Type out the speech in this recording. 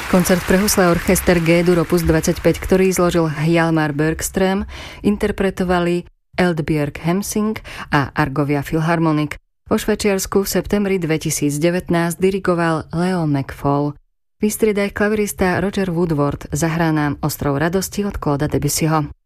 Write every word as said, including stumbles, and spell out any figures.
Koncert pre husle orchester G-dur opus dvadsaťpäť, ktorý zložil Hjalmar Bergström, interpretovali Eldbjörg Hemsing a Argovia Philharmonic. Vo Švajčiarsku v septembri dvetisícdevätnásť dirigoval Leo McFall. Vystrieda ich klavirista Roger Woodward, zahrá nám Ostrov radosti od Clauda Debussyho.